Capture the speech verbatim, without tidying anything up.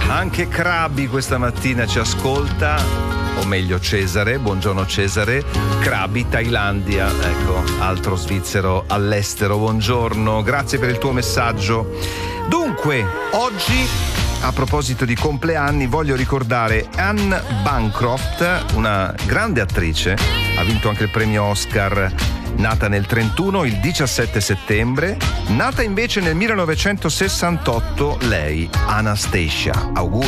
Anche Crabbi questa mattina ci ascolta, o meglio Cesare, buongiorno Cesare. Crabbi, Thailandia, ecco, altro svizzero all'estero, buongiorno, grazie per il tuo messaggio. Dunque, oggi, a proposito di compleanni, voglio ricordare Anne Bancroft, una grande attrice, ha vinto anche il premio Oscar, nata nel trentuno, il diciassette settembre, nata invece nel millenovecentosessantotto lei, Anastasia. Auguri.